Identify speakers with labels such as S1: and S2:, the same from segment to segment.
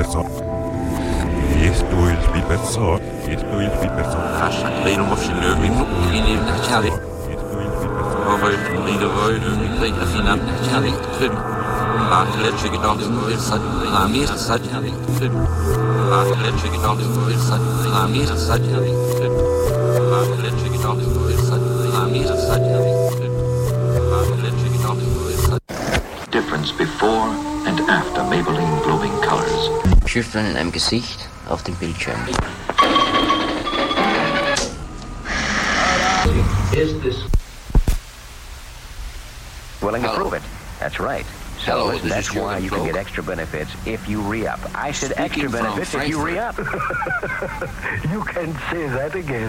S1: besser. Esto es mi besser. Esto es mi besser.
S2: Fascia, credo mo figlio, quindi chiave. Aber in der Welt, in der Finale, chiave, trim. Letzte Gedanken, ist hat, Ramis, hat, trim. Letzte Gedanken, ist hat, Ramis, hat, trim. Letzte Gedanken, ist hat, Ramis, hat, trim. Letzte Gedanken, ist hat.
S3: Difference before and after Maybelline glowing colors.
S4: Schüffeln in einem Gesicht auf dem Bildschirm.
S3: Is this?
S5: Willing to prove it. That's right. So
S2: Hello, this
S5: that's
S2: is
S5: why
S2: Jürgen
S5: you can
S2: Klock.
S5: get extra benefits if you re-up. I said extra
S2: Speaking from
S5: benefits if you re-up.
S6: You can say that again.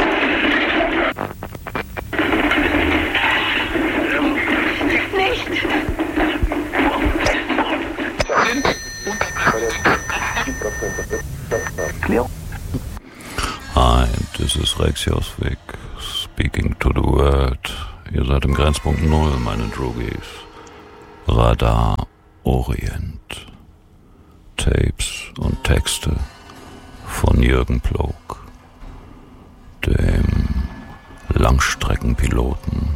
S7: Hi, this is Rex Josvik, speaking to the world. Ihr seid im Grenzpunkt Null, meine Drogis. Radar Orient. Tapes und Texte von Jürgen Ploog, dem Langstreckenpiloten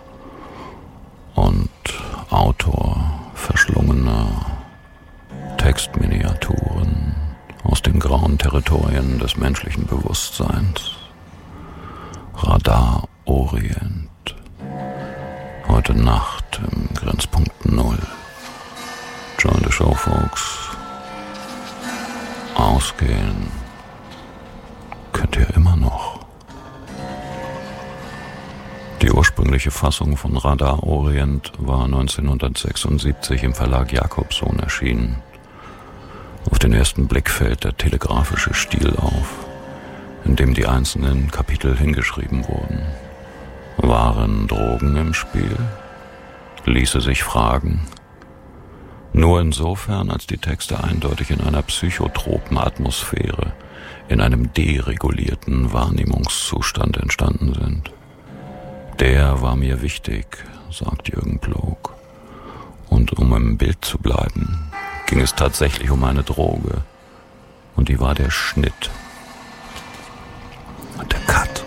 S7: und Autor verschlungener Textminiaturen aus den grauen Territorien des menschlichen Bewusstseins. Radar Orient. Heute Nacht im Grenzpunkt Null. Join the show, folks. Ausgehen könnt ihr immer noch. Die ursprüngliche Fassung von Radar Orient war 1976 im Verlag Jacobsohn erschienen. Auf den ersten Blick fällt der telegrafische Stil auf, in dem die einzelnen Kapitel hingeschrieben wurden. Waren Drogen im Spiel? Ließe sich fragen. Nur insofern, als die Texte eindeutig in einer psychotropen Atmosphäre, in einem deregulierten Wahrnehmungszustand entstanden sind. Der war mir wichtig, sagt Jürgen Ploog. Und um im Bild zu bleiben, ging es tatsächlich um eine Droge. Und die war der Schnitt. Und der Cut.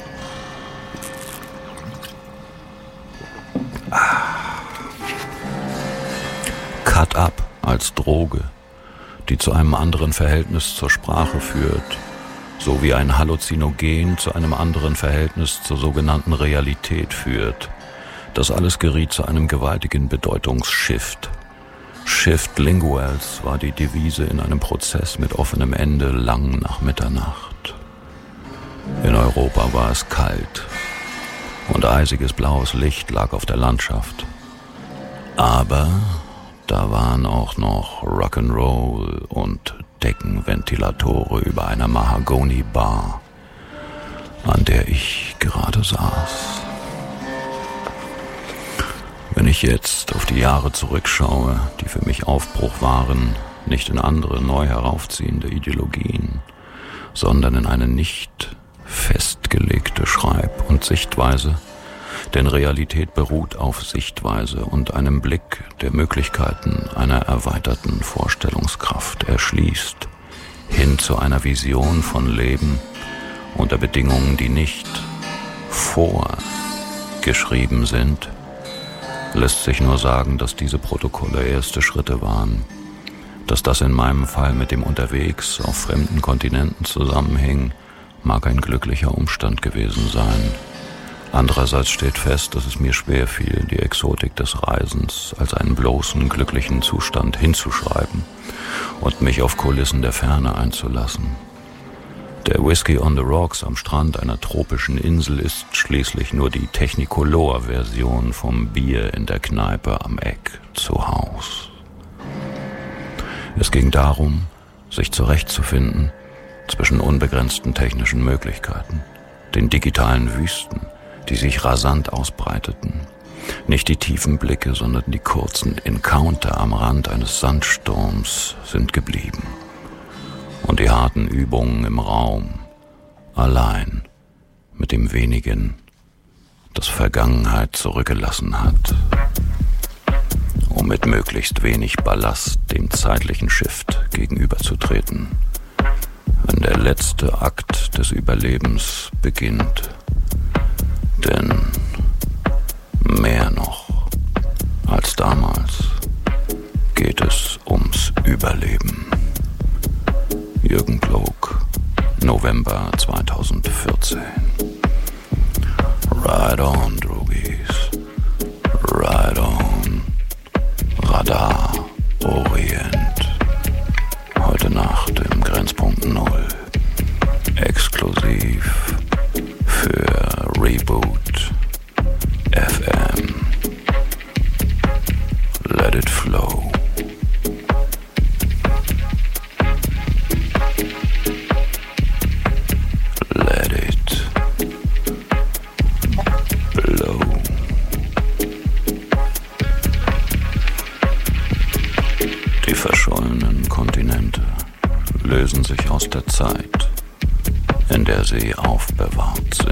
S7: Cut up als Droge, die zu einem anderen Verhältnis zur Sprache führt, so wie ein Halluzinogen zu einem anderen Verhältnis zur sogenannten Realität führt. Das alles geriet zu einem gewaltigen Bedeutungsshift. Shift linguals war die Devise in einem Prozess mit offenem Ende lang nach Mitternacht. In Europa war es kalt und eisiges blaues Licht lag auf der Landschaft. Aber da waren auch noch Rock'n'Roll und Deckenventilatoren über einer Mahagoni-Bar, an der ich gerade saß. Wenn ich jetzt auf die Jahre zurückschaue, die für mich Aufbruch waren, nicht in andere, neu heraufziehende Ideologien, sondern in eine nicht festgelegte Schreib- und Sichtweise, denn Realität beruht auf Sichtweise und einem Blick, der Möglichkeiten einer erweiterten Vorstellungskraft erschließt, hin zu einer Vision von Leben unter Bedingungen, die nicht vorgeschrieben sind, lässt sich nur sagen, dass diese Protokolle erste Schritte waren, dass das in meinem Fall mit dem Unterwegs auf fremden Kontinenten zusammenhing, mag ein glücklicher Umstand gewesen sein. Andererseits steht fest, dass es mir schwer fiel, die Exotik des Reisens als einen bloßen, glücklichen Zustand hinzuschreiben und mich auf Kulissen der Ferne einzulassen. Der Whisky on the Rocks am Strand einer tropischen Insel ist schließlich nur die Technicolor-Version vom Bier in der Kneipe am Eck zu Haus. Es ging darum, sich zurechtzufinden zwischen unbegrenzten technischen Möglichkeiten, den digitalen Wüsten, die sich rasant ausbreiteten. Nicht die tiefen Blicke, sondern die kurzen Encounter am Rand eines Sandsturms sind geblieben. Und die harten Übungen im Raum, allein mit dem Wenigen, das Vergangenheit zurückgelassen hat. um mit möglichst wenig Ballast dem zeitlichen Shift gegenüberzutreten, wenn der letzte Akt des Überlebens beginnt. Denn mehr noch als damals geht es ums Überleben. Jürgen Klok, November 2014. Ride on, Droogies. Ride on. Radar Orient. Heute Nacht im Grenzpunkt 0. Exklusiv für Reboot FM. Let it flow. Let it blow. Die verschollenen Kontinente lösen sich aus der Zeit, in der sie aufbewahrt sind.